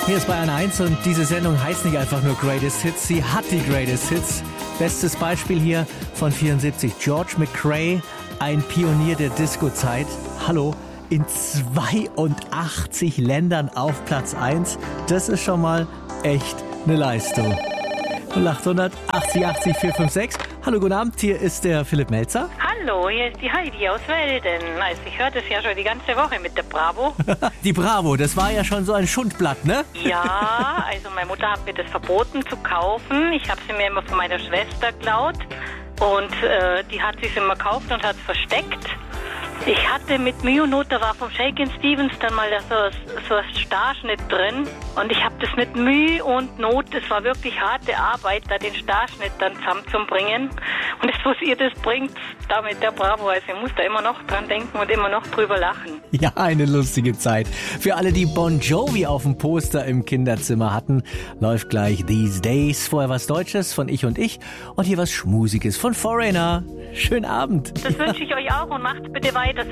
Hier ist Bayern 1 und diese Sendung heißt nicht einfach nur Greatest Hits, sie hat die Greatest Hits. Bestes Beispiel hier von 74, George McRae, ein Pionier der Disco-Zeit. Hallo, in 82 Ländern auf Platz 1. Das ist schon mal echt eine Leistung. 0800 80 80 456. Hallo, guten Abend, hier ist der Philipp Melzer. Hallo, hier ist die Heidi aus Welden. Also ich höre das ja schon die ganze Woche mit der Bravo. Die Bravo, das war ja schon so ein Schundblatt, ne? Ja, also meine Mutter hat mir das verboten zu kaufen. Ich habe sie mir immer von meiner Schwester geklaut. Und die hat sich immer gekauft und hat es versteckt. Ich hatte mit Mühe und Not, da war vom Shakin' Stevens dann mal so ein Starschnitt drin. Und ich habe das mit Mühe und Not, das war wirklich harte Arbeit, da den Starschnitt dann zusammenzubringen. Und das, was ihr das bringt, da mit der Bravo, also ich muss da immer noch dran denken und immer noch drüber lachen. Ja, eine lustige Zeit. Für alle, die Bon Jovi auf dem Poster im Kinderzimmer hatten, läuft gleich These Days. Vorher was Deutsches von Ich und Ich und hier was Schmusiges von Foreigner. Schönen Abend. Das wünsche ich euch auch und macht bitte weiter